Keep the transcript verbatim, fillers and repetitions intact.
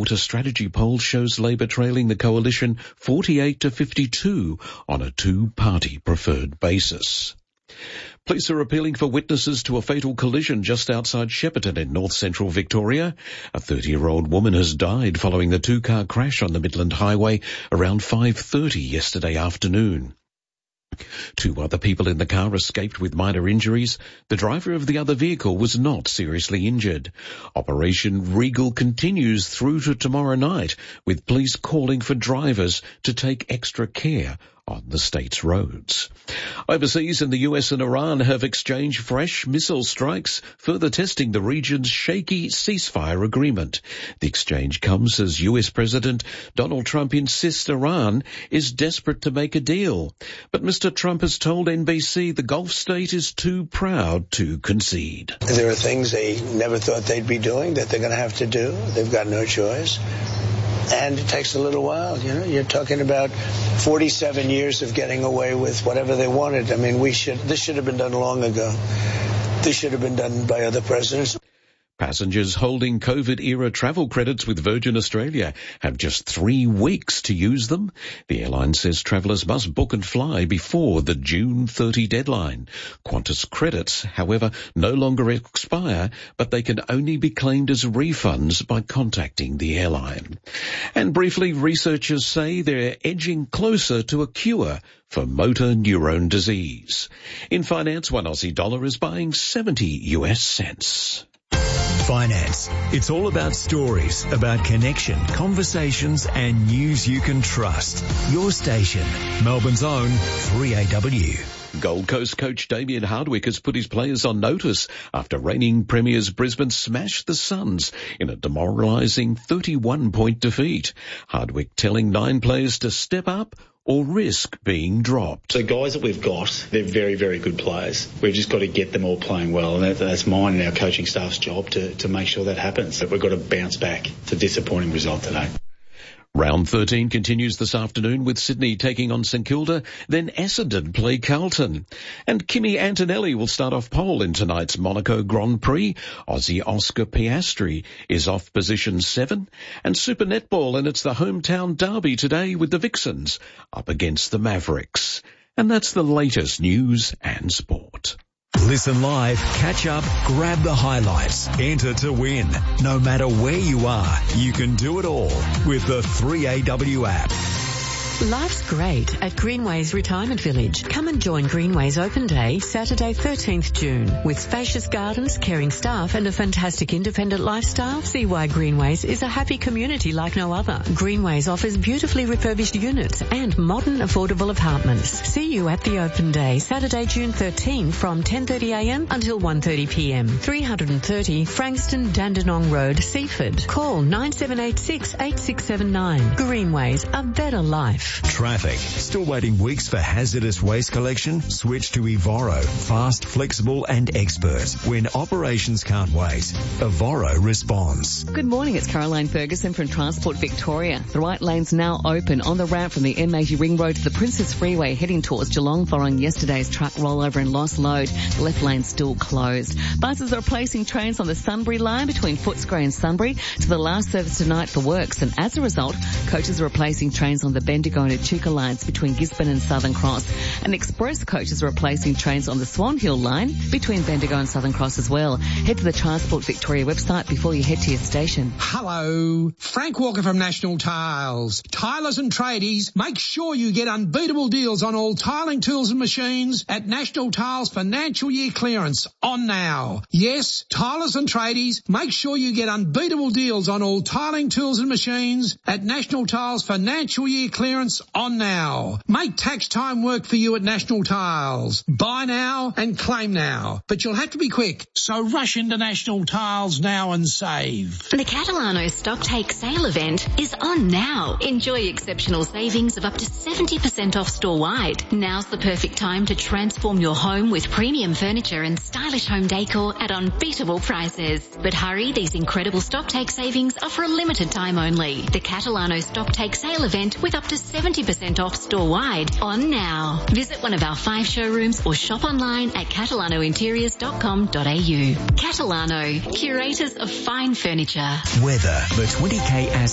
Water Strategy poll shows Labor trailing the coalition forty-eight to fifty-two on a two-party preferred basis. Police are appealing for witnesses to a fatal collision just outside Shepparton in north-central Victoria. A thirty-year-old woman has died following the two-car crash on the Midland Highway around five thirty yesterday afternoon. Two other people in the car escaped with minor injuries. The driver of the other vehicle was not seriously injured. Operation Regal continues through to tomorrow night, with police calling for drivers to take extra care on the state's roads. Overseas, in the U S and Iran have exchanged fresh missile strikes, further testing the region's shaky ceasefire agreement. The exchange comes as U S President Donald Trump insists Iran is desperate to make a deal. But Mister Trump has told N B C the Gulf state is too proud to concede. There are things they never thought they'd be doing that they're going to have to do. They've got no choice. And it takes a little while, you know. You're talking about forty-seven years of getting away with whatever they wanted. I mean, we should. This should have been done long ago. This should have been done by other presidents. Passengers holding COVID-era travel credits with Virgin Australia have just three weeks to use them. The airline says travellers must book and fly before the June thirtieth deadline. Qantas credits, however, no longer expire, but they can only be claimed as refunds by contacting the airline. And briefly, researchers say they're edging closer to a cure for motor neurone disease. In finance, one Aussie dollar is buying seventy U S cents. Finance. It's all about stories, about connection, conversations and news you can trust. Your station, Melbourne's own three A W. Gold Coast coach Damien Hardwick has put his players on notice after reigning premiers Brisbane smashed the Suns in a demoralising thirty-one point defeat. Hardwick telling nine players to step up or risk being dropped. The guys that we've got, they're very, very good players. We've just got to get them all playing well, and that, that's mine and our coaching staff's job to, to make sure that happens. But we've got to bounce back. It's a disappointing result today. Round thirteen continues this afternoon with Sydney taking on St Kilda, then Essendon play Carlton. And Kimi Antonelli will start off pole in tonight's Monaco Grand Prix. Aussie Oscar Piastri is off position seven. And Super Netball, and it's the hometown derby today with the Vixens up against the Mavericks. And that's the latest news and sport. Listen live, catch up, grab the highlights, enter to win. No matter where you are, you can do it all with the three A W app. Life's great at Greenways Retirement Village. Come and join Greenways Open Day, Saturday thirteenth June. With spacious gardens, caring staff and a fantastic independent lifestyle, see why Greenways is a happy community like no other. Greenways offers beautifully refurbished units and modern affordable apartments. See you at the Open Day, Saturday June thirteenth from ten thirty a m until one thirty p m. three thirty Frankston Dandenong Road, Seaford. Call nine seven eight six, eight six seven nine. Greenways, a better life. Traffic. Still waiting weeks for hazardous waste collection? Switch to Evoro. Fast, flexible and expert. When operations can't wait, Evoro responds. Good morning, it's Caroline Ferguson from Transport Victoria. The right lane's now open on the route from the M eighty Ring Road to the Princess Freeway heading towards Geelong following yesterday's truck rollover and lost load. The left lane's still closed. Buses are replacing trains on the Sunbury line between Footscray and Sunbury to the last service tonight for works, and as a result, coaches are replacing trains on the Bendigo and Echuca lines between Gisborne and Southern Cross. And express coaches are replacing trains on the Swan Hill line between Bendigo and Southern Cross as well. Head to the Transport Victoria website before you head to your station. Hello, Frank Walker from National Tiles. Tilers and tradies, make sure you get unbeatable deals on all tiling tools and machines at National Tiles financial year clearance on now. Yes, tilers and tradies, make sure you get unbeatable deals on all tiling tools and machines at National Tiles financial year clearance on now. Make tax time work for you at National Tiles. Buy now and claim now. But you'll have to be quick, so rush into National Tiles now and save. The Catalano Stock Take Sale event is on now. Enjoy exceptional savings of up to seventy percent off store-wide. Now's the perfect time to transform your home with premium furniture and stylish home decor at unbeatable prices. But hurry, these incredible Stock Take savings are for a limited time only. The Catalano Stock Take Sale event with up to seventy percent off store-wide on now. Visit one of our five showrooms or shop online at catalano interiors dot com dot a u. Catalano, curators of fine furniture. Weather. The twenty K